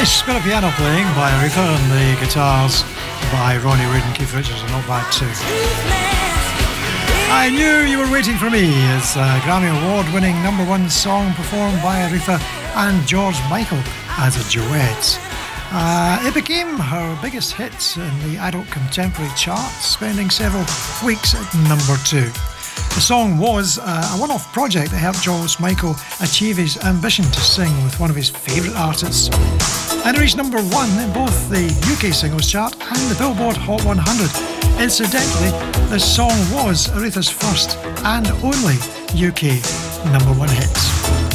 Nice bit of piano playing by Aretha and the guitars by Ronnie Wood and Keith Richards are not bad too. I Knew You Were Waiting For Me is a Grammy Award-winning #1 song performed by Aretha and George Michael as a duet. It became her biggest hit in the adult contemporary charts, spending several weeks at #2. The song was a one-off project that helped George Michael achieve his ambition to sing with one of his favourite artists. And it reached #1 in both the UK Singles Chart and the Billboard Hot 100. Incidentally, this song was Aretha's first and only UK #1 hit.